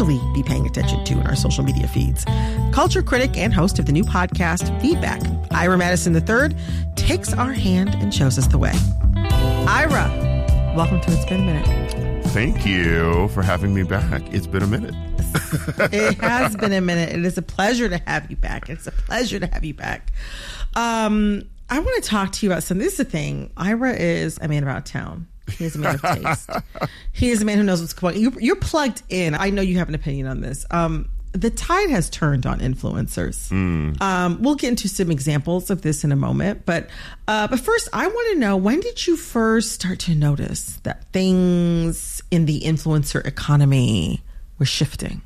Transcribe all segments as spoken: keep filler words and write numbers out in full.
especially be paying attention to in our social media feeds. Culture critic and host of the new podcast, Feedback, Ira Madison the third, takes our hand and shows us the way. Ira, welcome to It's Been a Minute. Thank you for having me back. It's been a minute. It has been a minute. It is a pleasure to have you back. It's a pleasure to have you back. Um, I want to talk to you about something. This is the thing. Ira is a man about town. He is a man of taste. He is a man who knows what's going on. You're, you're plugged in. I know you have an opinion on this. Um, the tide has turned on influencers. Mm. Um, we'll get into some examples of this in a moment. But uh, but first, I want to know, when did you first start to notice that things in the influencer economy were shifting?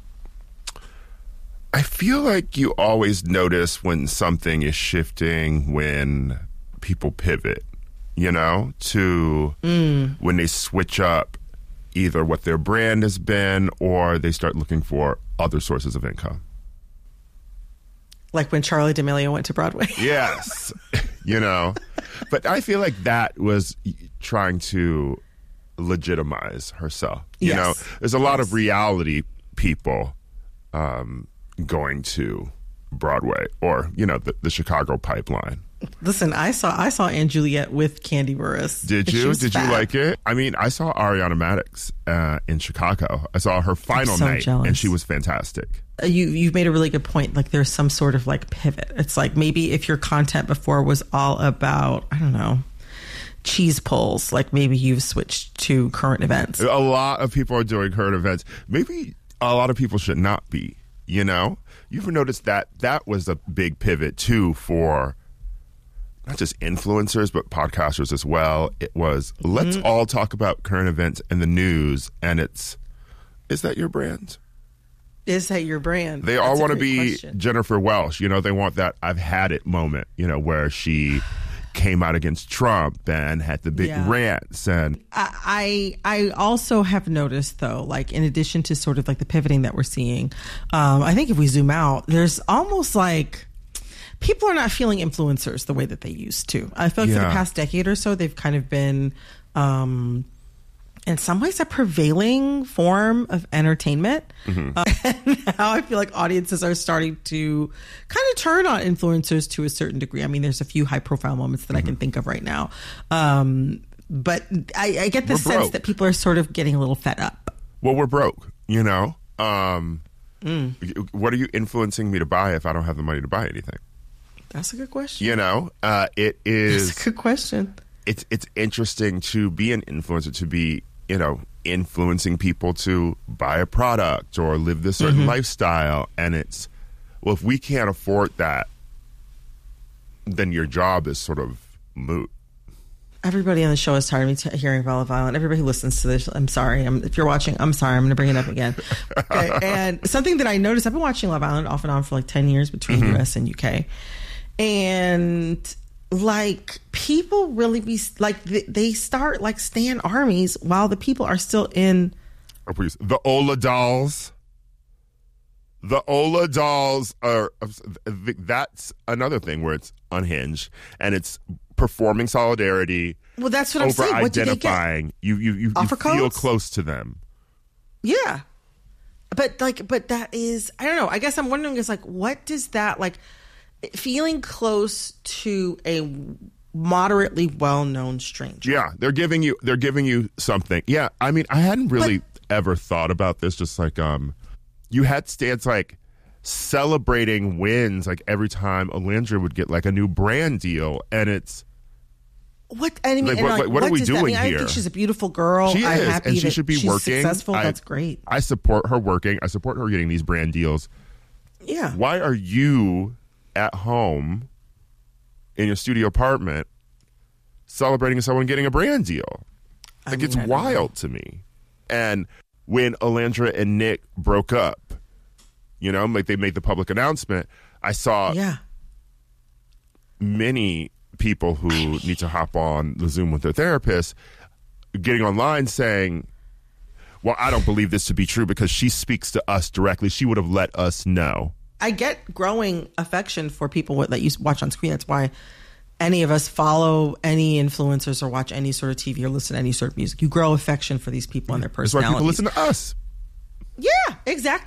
I feel like you always notice when something is shifting when people pivot, you know, to mm. when they switch up either what their brand has been or they start looking for other sources of income. Like when Charli D'Amelio went to Broadway. Yes. You know, but I feel like that was trying to legitimize herself. You yes. know, there's a lot yes. of reality people um, going to Broadway or, you know, the, the Chicago pipeline. Listen, I saw I saw Anne Juliet with Candy Burris. Did you? Did fab. you like it? I mean, I saw Ariana Madix uh, in Chicago. I saw her final so night, jealous. and she was fantastic. Uh, you you've made a really good point. Like, there's some sort of like pivot. It's like maybe if your content before was all about, I don't know, cheese pulls, like maybe you've switched to current events. A lot of people are doing current events. Maybe a lot of people should not be. You know, you've noticed that that was a big pivot too for not just influencers, but podcasters as well. It was, mm-hmm. let's all talk about current events and the news. And it's, is that your brand? Is that your brand? They That's all want to be question. Jennifer Welsh. You know, they want that I've had it moment, you know, where she came out against Trump and had the big yeah. rants. And I, I also have noticed, though, like in addition to sort of like the pivoting that we're seeing, um, I think if we zoom out, there's almost like, people are not feeling influencers the way that they used to. I feel like yeah. for the past decade or so, they've kind of been, um, in some ways, a prevailing form of entertainment. Mm-hmm. Uh, and now I feel like audiences are starting to kind of turn on influencers to a certain degree. I mean, there's a few high-profile moments that mm-hmm. I can think of right now. Um, but I, I get the we're sense broke. that people are sort of getting a little fed up. Well, we're broke, you know? Um, mm. What are you influencing me to buy if I don't have the money to buy anything? That's a good question. You know, uh, it is. That's a good question. It's it's interesting to be an influencer, to be, you know, influencing people to buy a product or live this certain mm-hmm. lifestyle. And it's, well, if we can't afford that, then your job is sort of moot. Everybody on the show is tired of me t- hearing about Love Island. Everybody who listens to this, I'm sorry. I'm, if you're watching, I'm sorry. I'm going to bring it up again. Okay. And something that I noticed, I've been watching Love Island off and on for like ten years between mm-hmm. U S and U K. And like people really be like, they start like stan armies while the people are still in. The Ola dolls. The Ola dolls are, that's another thing where it's unhinged and it's performing solidarity. Well, that's what I'm saying. What do they get? Identifying. You, you, you, you feel close to them. Yeah. But like, but that is, I don't know. I guess I'm wondering is like, what does that like, feeling close to a moderately well-known stranger. Yeah, they're giving you they're giving you something. Yeah, I mean, I hadn't really but, ever thought about this. Just like um, you had stans like celebrating wins, like every time Alondra would get like a new brand deal, and it's what I mean. Like, and what, like, what, what are we doing mean? here? I think she's a beautiful girl. She I'm is, happy and she that should be she's working. Successful. I, That's great. I support her working. I support her getting these brand deals. Yeah. Why are you at home in your studio apartment celebrating someone getting a brand deal? Like, I mean, it's wild to me. And when Alondra and Nick broke up, you know, like they made the public announcement, I saw yeah. many people who I mean, need to hop on the Zoom with their therapist getting online saying, well, I don't believe this to be true because she speaks to us directly. She would have let us know. I get growing affection for people that you watch on screen. That's why any of us follow any influencers or watch any sort of T V or listen to any sort of music. You grow affection for these people and their personalities. That's why people listen to us. Yeah, exactly.